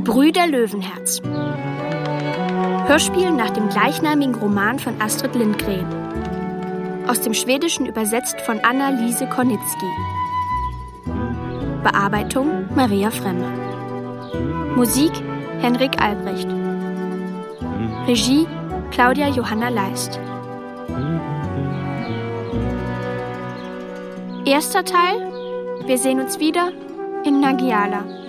Brüder Löwenherz. Hörspiel nach dem gleichnamigen Roman von Astrid Lindgren. Aus dem Schwedischen übersetzt von Anna-Lise Kornitzki. Bearbeitung Maria Fremme. Musik Henrik Albrecht. Regie Claudia Johanna Leist. Erster Teil: Wir sehen uns wieder in Nangijala.